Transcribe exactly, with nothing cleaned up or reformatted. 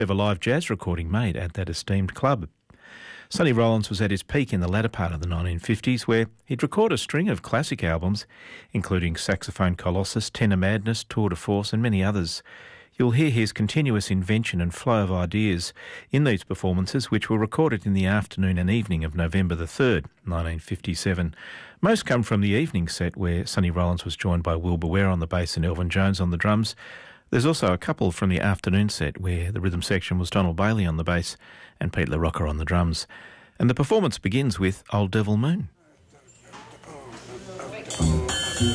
ever live jazz recording made at that esteemed club. Sonny Rollins was at his peak in the latter part of the nineteen fifties, where he'd record a string of classic albums, including Saxophone Colossus, Tenor Madness, Tour de Force and many others. You'll hear his continuous invention and flow of ideas in these performances, which were recorded in the afternoon and evening of November the third, nineteen fifty-seven. Most come from the evening set, where Sonny Rollins was joined by Wilbur Ware on the bass and Elvin Jones on the drums. There's also a couple from the afternoon set, where the rhythm section was Donald Bailey on the bass and Pete LaRocca on the drums. And the performance begins with Old Devil Moon.